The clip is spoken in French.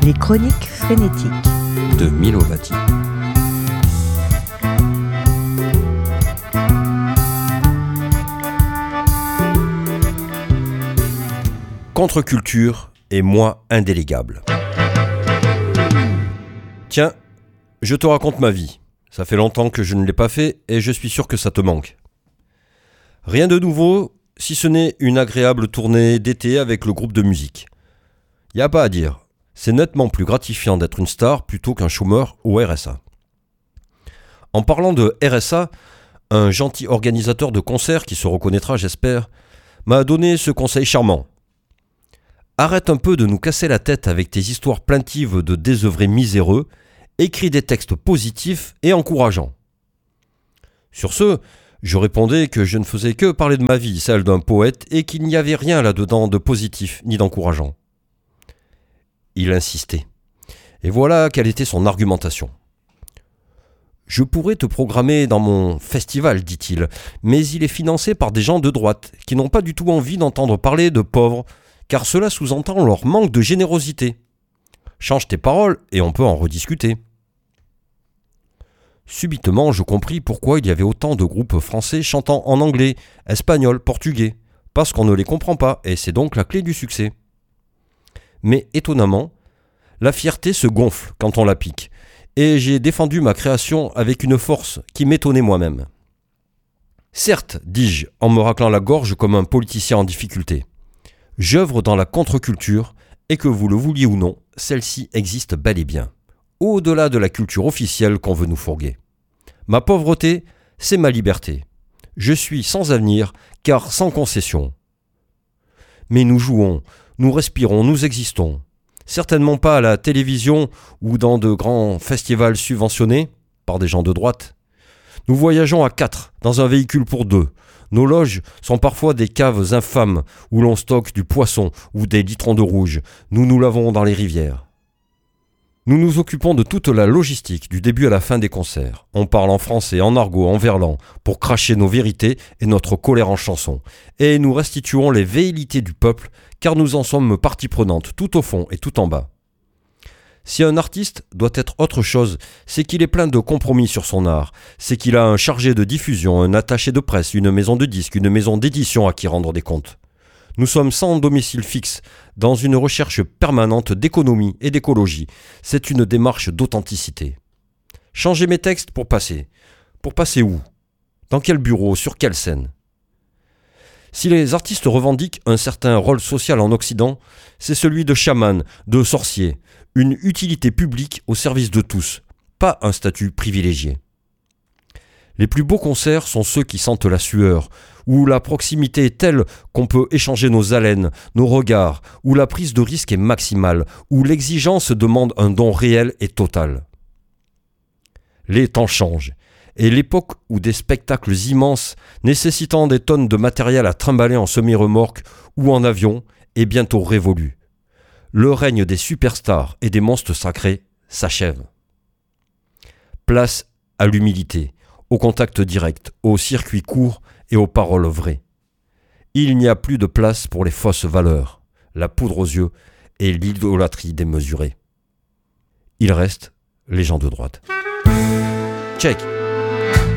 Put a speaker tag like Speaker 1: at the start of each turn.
Speaker 1: Les chroniques frénétiques
Speaker 2: de Milo Vati. Contre-culture et moi indélégable. Tiens, je te raconte ma vie. Ça fait longtemps que je ne l'ai pas fait et je suis sûr que ça te manque. Rien de nouveau, si ce n'est une agréable tournée d'été avec le groupe de musique. Y a pas à dire, c'est nettement plus gratifiant d'être une star plutôt qu'un chômeur au RSA. En parlant de RSA, un gentil organisateur de concerts qui se reconnaîtra, j'espère, m'a donné ce conseil charmant. Arrête un peu de nous casser la tête avec tes histoires plaintives de désœuvrés miséreux, écris des textes positifs et encourageants. Sur ce, je répondais que je ne faisais que parler de ma vie, celle d'un poète, et qu'il n'y avait rien là-dedans de positif ni d'encourageant. Il insistait. Et voilà quelle était son argumentation. Je pourrais te programmer dans mon festival, dit-il, mais il est financé par des gens de droite qui n'ont pas du tout envie d'entendre parler de pauvres, car cela sous-entend leur manque de générosité. Change tes paroles et on peut en rediscuter. Subitement, je compris pourquoi il y avait autant de groupes français chantant en anglais, espagnol, portugais, parce qu'on ne les comprend pas, et c'est donc la clé du succès. Mais étonnamment, la fierté se gonfle quand on la pique, et j'ai défendu ma création avec une force qui m'étonnait moi-même. Certes, dis-je, en me raclant la gorge comme un politicien en difficulté, j'œuvre dans la contre-culture, et que vous le vouliez ou non, celle-ci existe bel et bien, au-delà de la culture officielle qu'on veut nous fourguer. Ma pauvreté, c'est ma liberté. Je suis sans avenir, car sans concession. Mais nous jouons, nous respirons, nous existons. Certainement pas à la télévision ou dans de grands festivals subventionnés par des gens de droite. Nous voyageons à 4 dans un véhicule pour 2. Nos loges sont parfois des caves infâmes où l'on stocke du poisson ou des litrons de rouge. Nous nous lavons dans les rivières. Nous nous occupons de toute la logistique du début à la fin des concerts. On parle en français, en argot, en verlan, pour cracher nos vérités et notre colère en chanson. Et nous restituons les velléités du peuple, car nous en sommes partie prenante, tout au fond et tout en bas. Si un artiste doit être autre chose, c'est qu'il est plein de compromis sur son art. C'est qu'il a un chargé de diffusion, un attaché de presse, une maison de disques, une maison d'édition à qui rendre des comptes. Nous sommes sans domicile fixe, dans une recherche permanente d'économie et d'écologie. C'est une démarche d'authenticité. Changer mes textes pour passer. Pour passer où ? Dans quel bureau ? Sur quelle scène ? Si les artistes revendiquent un certain rôle social en Occident, c'est celui de chaman, de sorcier, une utilité publique au service de tous, pas un statut privilégié. Les plus beaux concerts sont ceux qui sentent la sueur, où la proximité est telle qu'on peut échanger nos haleines, nos regards, où la prise de risque est maximale, où l'exigence demande un don réel et total. Les temps changent, et l'époque où des spectacles immenses, nécessitant des tonnes de matériel à trimballer en semi-remorque ou en avion, est bientôt révolue. Le règne des superstars et des monstres sacrés s'achève. Place à l'humilité, au contact direct, au circuit court et aux paroles vraies. Il n'y a plus de place pour les fausses valeurs, la poudre aux yeux et l'idolâtrie démesurée. Il reste les gens de droite. Check.